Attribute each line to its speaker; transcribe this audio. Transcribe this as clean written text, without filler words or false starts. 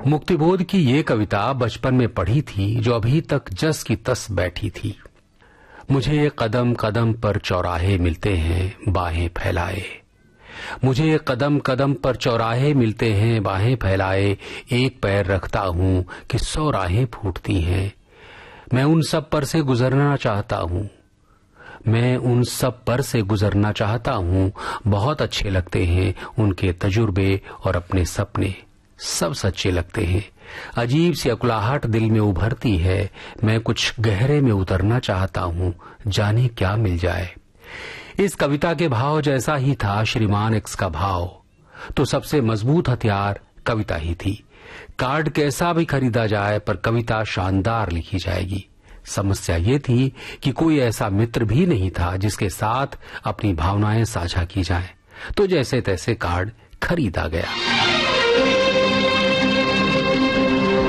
Speaker 1: मुक्तिबोध की ये कविता बचपन में पढ़ी थी जो अभी तक जस की तस बैठी थी। मुझे कदम कदम पर चौराहे मिलते हैं बाहें फैलाए, मुझे कदम कदम पर चौराहे मिलते हैं बाहें फैलाए, एक पैर रखता हूं कि 100 राहें फूटती हैं। मैं उन सब पर से गुजरना चाहता हूं, मैं उन सब पर से गुजरना चाहता हूं। बहुत अच्छे लगते हैं उनके तजुर्बे और अपने सपने, सब सच्चे लगते हैं। अजीब सी अकुलाहट दिल में उभरती है, मैं कुछ गहरे में उतरना चाहता हूं, जाने क्या मिल जाए। इस कविता के भाव जैसा ही था श्रीमान एक्स का भाव, तो सबसे मजबूत हथियार कविता ही थी। कार्ड कैसा भी खरीदा जाए पर कविता शानदार लिखी जाएगी। समस्या ये थी कि कोई ऐसा मित्र भी नहीं था जिसके साथ अपनी भावनाएं साझा की जाएं, तो जैसे तैसे कार्ड खरीदा गया।